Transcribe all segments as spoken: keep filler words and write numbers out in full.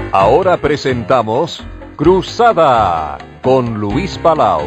Ahora presentamos Cruzada con Luis Palau.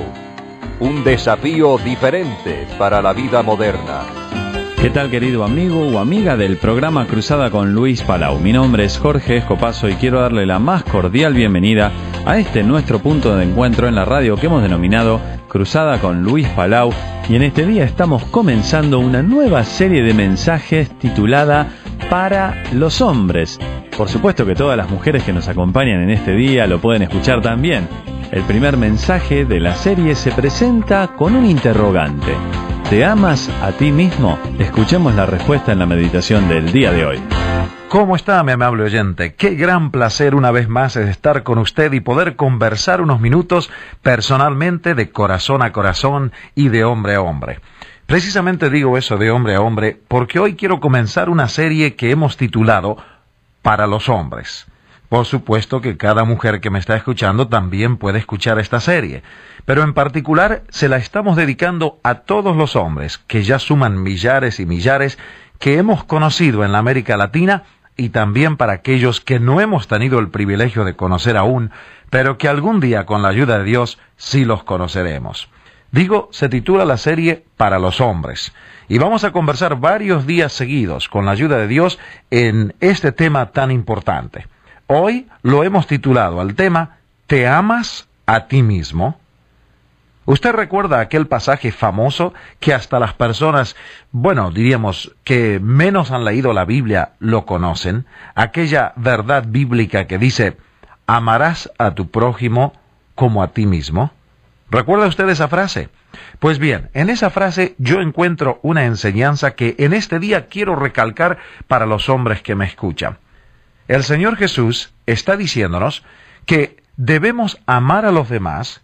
Un desafío diferente para la vida moderna. ¿Qué tal, querido amigo o amiga del programa Cruzada con Luis Palau? Mi nombre es Jorge Escopazo y quiero darle la más cordial bienvenida a este nuestro punto de encuentro en la radio que hemos denominado Cruzada con Luis Palau. Y en este día estamos comenzando una nueva serie de mensajes titulada Para los hombres. Por supuesto que todas las mujeres que nos acompañan en este día lo pueden escuchar también. El primer mensaje de la serie se presenta con un interrogante. ¿Te amas a ti mismo? Escuchemos la respuesta en la meditación del día de hoy. ¿Cómo está, mi amable oyente? Qué gran placer una vez más es estar con usted y poder conversar unos minutos personalmente, de corazón a corazón y de hombre a hombre. Precisamente digo eso de hombre a hombre porque hoy quiero comenzar una serie que hemos titulado Para los hombres. Por supuesto que cada mujer que me está escuchando también puede escuchar esta serie, pero en particular se la estamos dedicando a todos los hombres, que ya suman millares y millares, que hemos conocido en la América Latina, y también para aquellos que no hemos tenido el privilegio de conocer aún, pero que algún día con la ayuda de Dios sí los conoceremos. Digo, se titula la serie Para los hombres, y vamos a conversar varios días seguidos con la ayuda de Dios en este tema tan importante. Hoy lo hemos titulado al tema ¿Te amas a ti mismo? ¿Usted recuerda aquel pasaje famoso que hasta las personas, bueno, diríamos que menos han leído la Biblia, lo conocen? Aquella verdad bíblica que dice, amarás a tu prójimo como a ti mismo. ¿Recuerda usted esa frase? Pues bien, en esa frase yo encuentro una enseñanza que en este día quiero recalcar para los hombres que me escuchan. El Señor Jesús está diciéndonos que debemos amar a los demás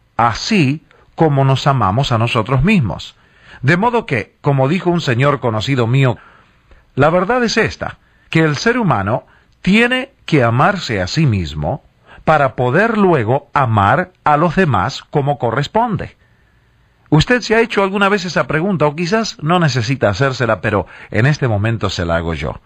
así como nos amamos a nosotros mismos. De modo que, como dijo un señor conocido mío, la verdad es esta, que el ser humano tiene que amarse a sí mismo para poder luego amar a los demás como corresponde. ¿Usted se ha hecho alguna vez esa pregunta? O quizás no necesita hacérsela, pero en este momento se la hago yo.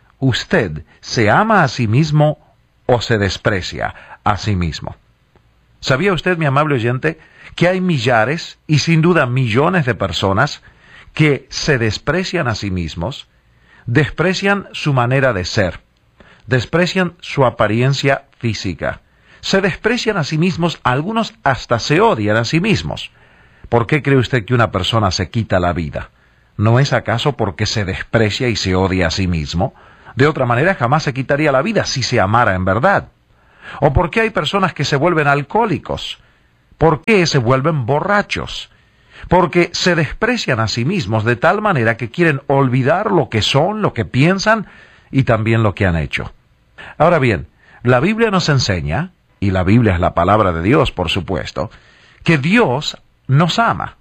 ¿Usted se ama a sí mismo o se desprecia a sí mismo? ¿Sabía usted, mi amable oyente, que hay millares y sin duda millones de personas que se desprecian a sí mismos, desprecian su manera de ser, desprecian su apariencia física, se desprecian a sí mismos, algunos hasta se odian a sí mismos? ¿Por qué cree usted que una persona se quita la vida? ¿No es acaso porque se desprecia y se odia a sí mismo? De otra manera jamás se quitaría la vida si se amara en verdad. ¿O por qué hay personas que se vuelven alcohólicos? ¿Por qué se vuelven borrachos? Porque se desprecian a sí mismos de tal manera que quieren olvidar lo que son, lo que piensan y también lo que han hecho. Ahora bien, la Biblia nos enseña, y la Biblia es la palabra de Dios, por supuesto, que Dios nos ama.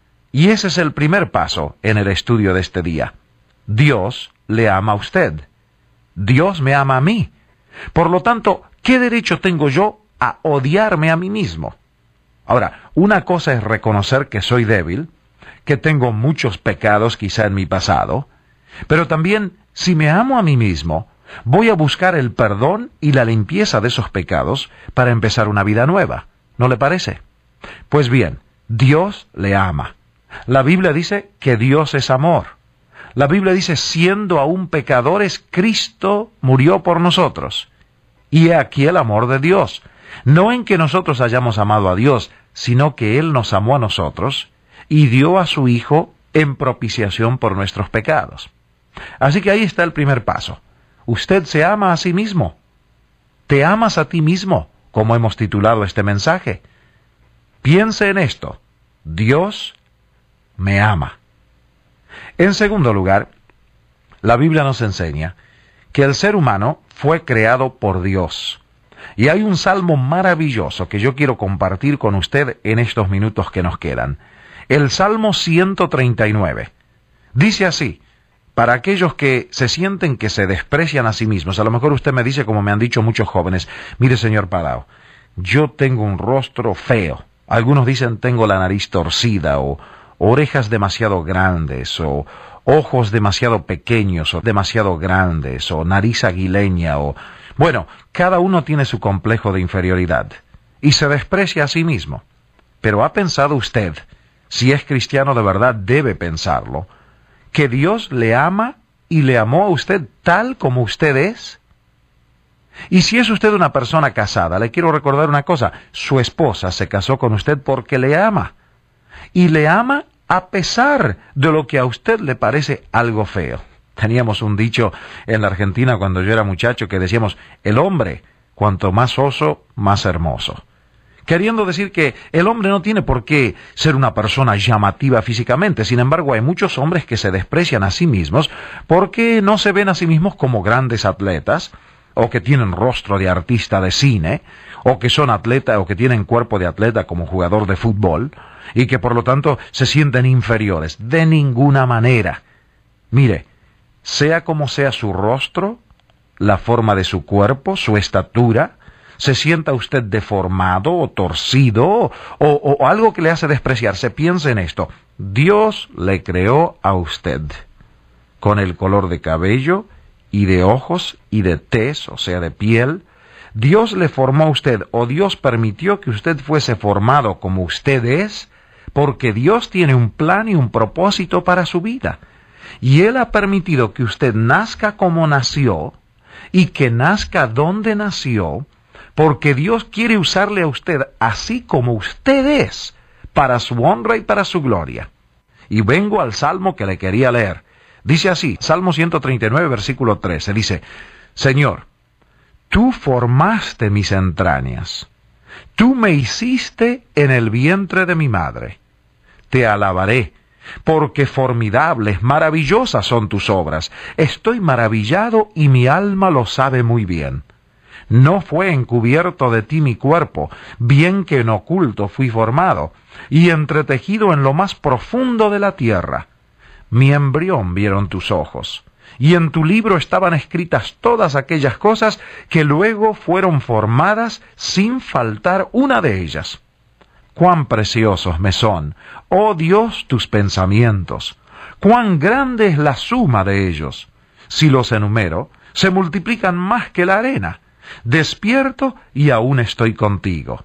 Y ese es el primer paso en el estudio de este día. Dios le ama a usted. Dios me ama a mí. Por lo tanto, ¿qué derecho tengo yo a odiarme a mí mismo? Ahora, una cosa es reconocer que soy débil, que tengo muchos pecados quizá en mi pasado, pero también, si me amo a mí mismo, voy a buscar el perdón y la limpieza de esos pecados para empezar una vida nueva. ¿No le parece? Pues bien, Dios le ama. La Biblia dice que Dios es amor. La Biblia dice, siendo aún pecadores, Cristo murió por nosotros. Y he aquí el amor de Dios. No en que nosotros hayamos amado a Dios, sino que Él nos amó a nosotros y dio a su Hijo en propiciación por nuestros pecados. Así que ahí está el primer paso. Usted se ama a sí mismo. ¿Te amas a ti mismo? Como hemos titulado este mensaje. Piense en esto. Dios me ama. En segundo lugar, la Biblia nos enseña que el ser humano fue creado por Dios. Y hay un salmo maravilloso que yo quiero compartir con usted en estos minutos que nos quedan. El Salmo ciento treinta y nueve. Dice así, para aquellos que se sienten que se desprecian a sí mismos. A lo mejor usted me dice, como me han dicho muchos jóvenes, mire, señor Palau, yo tengo un rostro feo. Algunos dicen tengo la nariz torcida o orejas demasiado grandes, o ojos demasiado pequeños, o demasiado grandes, o nariz aguileña, o Bueno, cada uno tiene su complejo de inferioridad y se desprecia a sí mismo. Pero ¿ha pensado usted, si es cristiano de verdad debe pensarlo, que Dios le ama y le amó a usted tal como usted es? Y si es usted una persona casada, le quiero recordar una cosa, su esposa se casó con usted porque le ama. Y le ama a pesar de lo que a usted le parece algo feo. Teníamos un dicho en la Argentina cuando yo era muchacho que decíamos, el hombre, cuanto más oso, más hermoso. Queriendo decir que el hombre no tiene por qué ser una persona llamativa físicamente. Sin embargo, hay muchos hombres que se desprecian a sí mismos porque no se ven a sí mismos como grandes atletas, o que tienen rostro de artista de cine, o que son atletas, o que tienen cuerpo de atleta como jugador de fútbol, y que por lo tanto se sienten inferiores. De ninguna manera. Mire, sea como sea su rostro, la forma de su cuerpo, su estatura, se sienta usted deformado o torcido o, o, o algo que le hace despreciarse, piense en esto. Dios le creó a usted con el color de cabello y de ojos y de tez, o sea, de piel. Dios le formó a usted, o Dios permitió que usted fuese formado como usted es, porque Dios tiene un plan y un propósito para su vida. Y Él ha permitido que usted nazca como nació y que nazca donde nació, porque Dios quiere usarle a usted así como usted es, para su honra y para su gloria. Y vengo al Salmo que le quería leer. Dice así, Salmo ciento treinta y nueve, versículo trece, dice, Señor, tú formaste mis entrañas, tú me hiciste en el vientre de mi madre. Te alabaré, porque formidables, maravillosas son tus obras. Estoy maravillado y mi alma lo sabe muy bien. No fue encubierto de ti mi cuerpo, bien que en oculto fui formado, y entretejido en lo más profundo de la tierra. Mi embrión vieron tus ojos, y en tu libro estaban escritas todas aquellas cosas que luego fueron formadas sin faltar una de ellas. Cuán preciosos me son, oh Dios, tus pensamientos, cuán grande es la suma de ellos. Si los enumero, se multiplican más que la arena. Despierto y aún estoy contigo.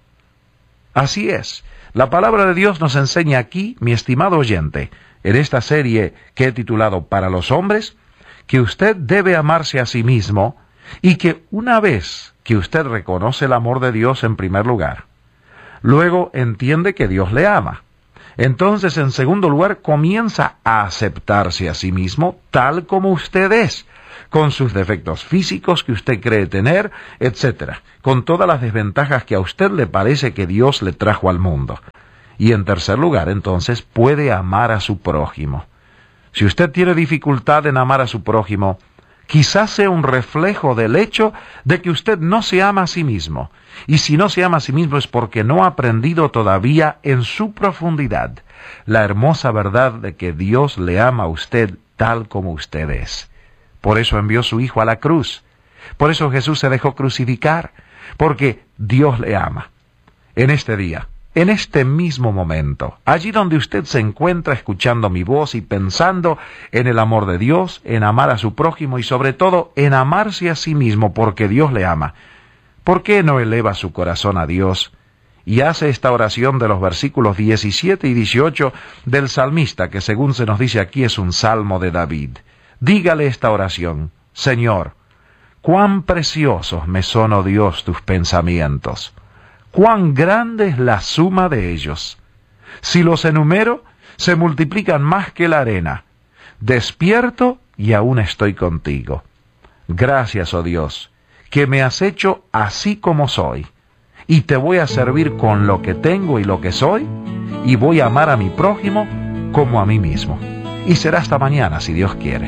Así es, la palabra de Dios nos enseña aquí, mi estimado oyente, en esta serie que he titulado Para los hombres, que usted debe amarse a sí mismo y que una vez que usted reconoce el amor de Dios en primer lugar, luego entiende que Dios le ama. Entonces, en segundo lugar, comienza a aceptarse a sí mismo tal como usted es, con sus defectos físicos que usted cree tener, etcétera, con todas las desventajas que a usted le parece que Dios le trajo al mundo. Y en tercer lugar, entonces, puede amar a su prójimo. Si usted tiene dificultad en amar a su prójimo, quizás sea un reflejo del hecho de que usted no se ama a sí mismo. Y si no se ama a sí mismo es porque no ha aprendido todavía en su profundidad la hermosa verdad de que Dios le ama a usted tal como usted es. Por eso envió su Hijo a la cruz. Por eso Jesús se dejó crucificar, porque Dios le ama. En este día, en este mismo momento, allí donde usted se encuentra escuchando mi voz y pensando en el amor de Dios, en amar a su prójimo y sobre todo en amarse a sí mismo porque Dios le ama, ¿por qué no eleva su corazón a Dios y hace esta oración de los versículos diecisiete y dieciocho del salmista, que según se nos dice aquí es un salmo de David? Dígale esta oración: Señor, cuán preciosos me son, oh Dios, tus pensamientos, cuán grande es la suma de ellos. Si los enumero, se multiplican más que la arena. Despierto y aún estoy contigo. Gracias, oh Dios, que me has hecho así como soy, y te voy a servir con lo que tengo y lo que soy, y voy a amar a mi prójimo como a mí mismo. Y será hasta mañana, si Dios quiere.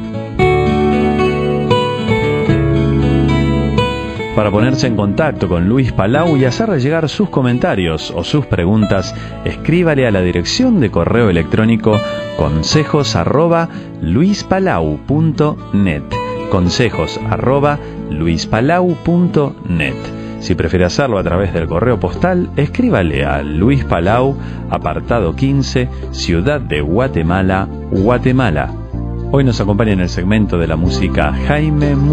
Para ponerse en contacto con Luis Palau y hacerle llegar sus comentarios o sus preguntas, escríbale a la dirección de correo electrónico consejos arroba luispalau punto net. Consejos arroba luispalau punto net. Si prefiere hacerlo a través del correo postal, escríbale a Luis Palau, apartado quince, Ciudad de Guatemala, Guatemala. Hoy nos acompaña en el segmento de la música Jaime